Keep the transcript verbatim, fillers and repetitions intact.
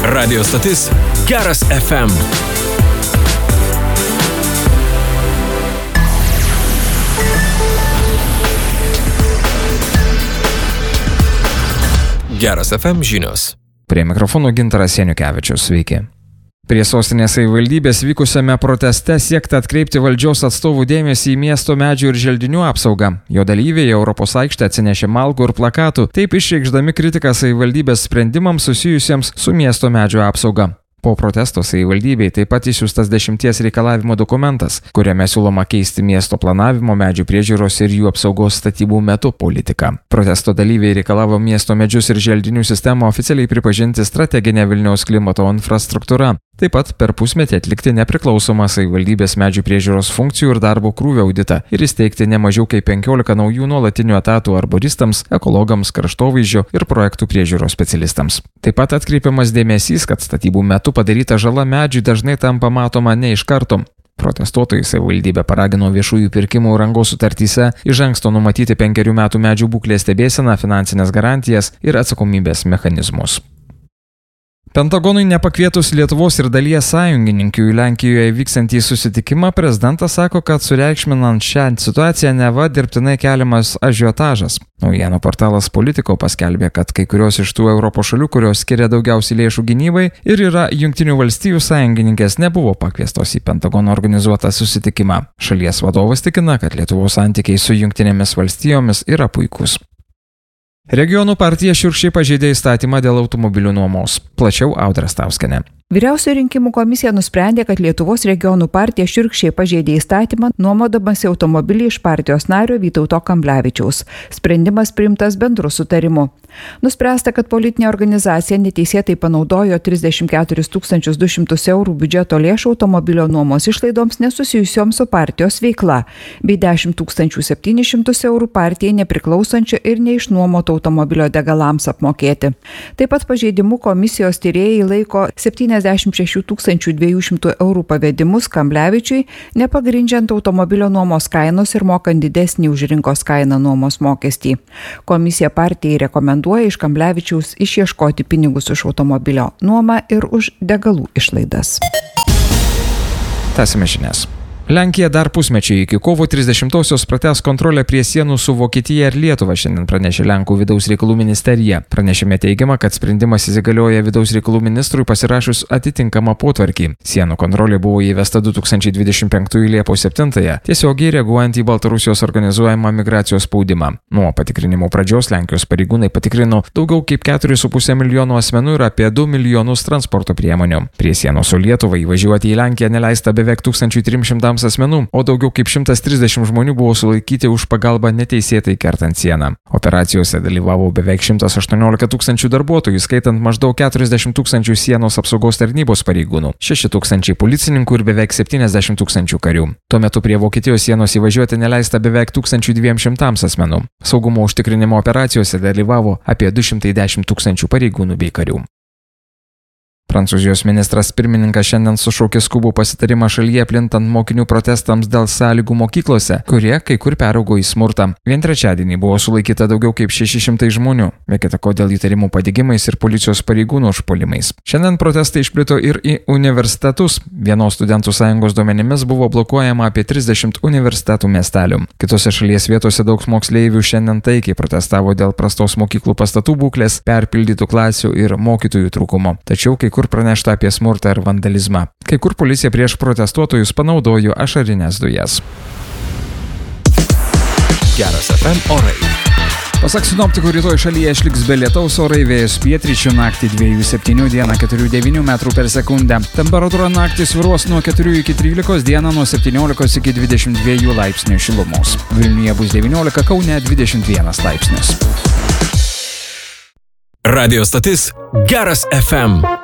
Radio stotis Geras F M. Geras F M žinios. Prie mikrofono Gintaras Janiukevičius, sveiki. Prie sostinės savivaldybės vykusiame proteste siekta atkreipti valdžios atstovų dėmesį į miesto medžių ir želdinių apsaugą. Jo dalyviai Europos aikštę atsinešė malkų ir plakatų, taip išreikšdami kritiką savivaldybės sprendimams susijusiems su miesto medžių apsauga. Po protesto savivaldybei taip pat išsiųstas dešimties reikalavimo dokumentas, kuriame siūloma keisti miesto planavimo, medžių priežiūros ir jų apsaugos statybų metu politiką. Protesto dalyviai reikalavo miesto medžius ir želdinių sistemą oficialiai pripažinti strateginę Vilniaus klimato infrastruktūrą. Taip pat per pusmetį atlikti nepriklausomą savivaldybės medžių priežiūros funkcijų ir darbo krūvio auditą ir įsteigti ne mažiau kaip penkiolika naujų nuolatinių etatų arboristams, ekologams, kraštovaizdžio ir projektų priežiūros specialistams. Taip pat atkreipiamas dėmesys, kad statybų metu padaryta žala medžiui dažnai tampa matoma ne iš karto. Protestuotojai savivaldybė paragino viešųjų pirkimų rangos sutartyse iš anksto numatyti penkerių metų medžių būklės stebėseną, finansinės garantijas ir atsakomybės mechanizmus. Pentagonui nepakvietus Lietuvos ir dalies sąjungininkių į Lenkijoje vyksantį susitikimą, prezidentas sako, kad sureikšminant šią situaciją neva dirbtinai keliamas ažiotažas. Naujienų portalas Politico paskelbė, kad kai kurios iš tų Europos šalių, kurios skiria daugiausiai lėšų gynybai ir yra Jungtinių valstijų sąjungininkės, nebuvo pakviestos į Pentagono organizuotą susitikimą. Šalies vadovas tikina, kad Lietuvos santykiai su Jungtinėmis valstijomis yra puikūs. Regionų partija šiurkščiai pažeidė įstatymą dėl automobilių nuomos. Plačiau Audra Stauskienė. Vyriausioji rinkimų komisija nusprendė, kad Lietuvos regionų partija šiurkščiai pažeidė įstatymą, nuomodamasi automobilį iš partijos nario Vytauto Kamblevičiaus. Sprendimas priimtas bendru sutarimu. Nuspręsta, kad politinė organizacija neteisėtai panaudojo trisdešimt keturis tūkstančius du šimtus eurų biudžeto lėšų automobilio nuomos išlaidoms nesusijusioms su partijos veikla, bei dešimt tūkstančių septynis šimtus eurų partijai nepriklausančio ir neišnuomoto automobilio degalams apmokėti. Taip pat pažeidimu komisijos tyrėjai laiko septyniasdešimt šešių tūkstančių dviejų šimtų eurų pavedimus Kamblevičiui, nepagrindžiant automobilio nuomos kainos ir mokant didesnį už rinkos kainą nuomos mokestį. Komisija partijai rekomenduoja iš Kamblevičiaus išieškoti pinigus už automobilio nuomą ir už degalų išlaidas. Tęsime žinias. Lenkija dar pusmečiai iki kovo trisdešimtosios pratęs kontrolę prie sienų su Vokietija ir Lietuva, šiandien pranešė Lenkų vidaus reikalų ministerija. Pranešime teigiama, kad sprendimas įsigalioja vidaus reikalų ministrui pasirašius atitinkamą potvarkį. Sienų kontrolė buvo įvesta du tūkstančiai dvidešimt penktųjų Liepos septintąją, tiesiogiai reaguojant į Baltarusijos organizuojamą migracijos spaudimą. Nuo patikrinimo pradžios Lenkijos pareigūnai patikrino daugiau kaip keturis su puse milijono asmenų ir apie du milijonus transporto priemonių. Prie sienos su Lietuva įvažiuoti į Lenkiją neleista beveik tūkstančiui trims šimtams asmenų, o daugiau kaip šimtas trisdešimt žmonių buvo sulaikyti už pagalbą neteisėtai kertant sieną. Operacijose dalyvavo beveik šimtas aštuoniolika tūkstančių darbuotojų, skaitant maždaug keturiasdešimt tūkstančių sienos apsaugos tarnybos pareigūnų, šeši tūkstančiai policininkų ir beveik septyniasdešimt tūkstančių karių. Tuo metu prie Vokietijos sienos įvažiuoti neleista beveik tūkstančių dviem šimtams asmenų. Saugumo užtikrinimo operacijose dalyvavo apie du šimtai dešimt tūkstančių pareigūnų bei karių. Prancūzijos ministras pirmininkas šiandien sušaukė skubų pasitarimą šalyje plintant mokinių protestams dėl sąlygų mokyklose, kurie kai kur peraugo į smurtą. Vien trečiadienį buvo sulaikyta daugiau kaip šeši šimtai žmonių, be kita ko dėl įtarimų padegimais ir policijos pareigūnų užpuolimais. Šiandien protestai išplito ir į universitetus. Vienos studentų sąjungos duomenimis buvo blokuojama apie trisdešimt universitetų miestelių. Kitose šalies vietose daug moksleivių šiandien taikiai protestavo dėl prastos mokyklų pastatų būklės, perpildytų klasių ir mokytojų trūkumo. Tačiau kai kur kur pranešta apie smurtą ir vandalizmą. Kai kur policija prieš protestuotojus panaudojo ašarines dujas. Geras F M orai. Pasak sinoptikų, rytoj šalyje išliks be lietaus, orai, vėjas pietryčių, naktį dviejų septynių, dieną keturių devynių metrų per sekundę. Temperatūra naktį svyruos nuo keturių iki trylikos, dieną nuo septyniolikos iki dvidešimt dviejų laipsnių šilumos. Vilniuje bus devyniolika, Kaune dvidešimt vienas laipsnis. Radio stotis Geras F M.